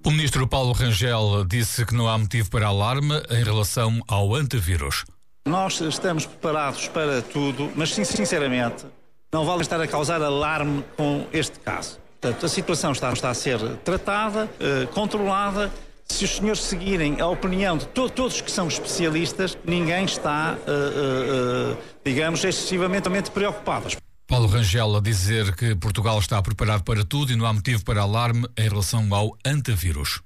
O ministro Paulo Rangel disse que não há motivo para alarme em relação ao antivírus. Nós estamos preparados para tudo, mas sinceramente não vale estar a causar alarme com este caso. Portanto, a situação está a ser tratada, controlada. Se os senhores seguirem a opinião de todos que são especialistas, ninguém está, digamos, excessivamente preocupado. Paulo Rangel a dizer que Portugal está preparado para tudo e não há motivo para alarme em relação ao antivírus.